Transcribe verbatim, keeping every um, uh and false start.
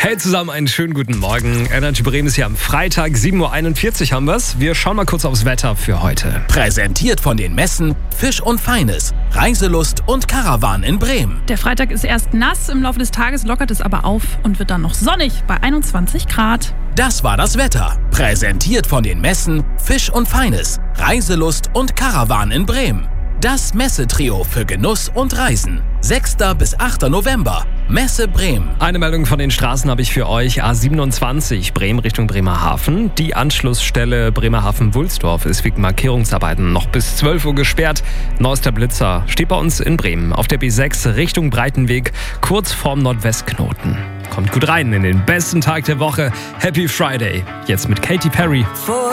Hey zusammen, einen schönen guten Morgen. Energy Bremen ist hier am Freitag, sieben Uhr einundvierzig haben wir's. Wir schauen mal kurz aufs Wetter für heute. Präsentiert von den Messen Fisch und Feines, Reiselust und Caravan in Bremen. Der Freitag ist erst nass, im Laufe des Tages lockert es aber auf und wird dann noch sonnig bei einundzwanzig Grad. Das war das Wetter. Präsentiert von den Messen Fisch und Feines, Reiselust und Caravan in Bremen. Das Messetrio für Genuss und Reisen. sechster bis achter November. Messe Bremen. Eine Meldung von den Straßen habe ich für euch. A siebenundzwanzig Bremen Richtung Bremerhaven. Die Anschlussstelle Bremerhaven-Wulsdorf ist wegen Markierungsarbeiten noch bis zwölf Uhr gesperrt. Neuester Blitzer steht bei uns in Bremen. Auf der B sechs Richtung Breitenweg, kurz vorm Nordwestknoten. Kommt gut rein in den besten Tag der Woche. Happy Friday. Jetzt mit Katy Perry.